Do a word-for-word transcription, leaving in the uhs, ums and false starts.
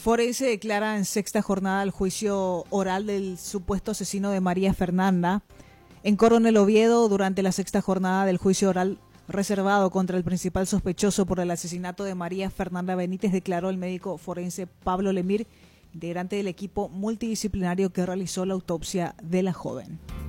Forense declara en sexta jornada el juicio oral del supuesto asesino de María Fernanda. En Coronel Oviedo, durante la sexta jornada del juicio oral reservado contra el principal sospechoso por el asesinato de María Fernanda Benítez, declaró el médico forense Pablo Lemir, integrante del equipo multidisciplinario que realizó la autopsia de la joven.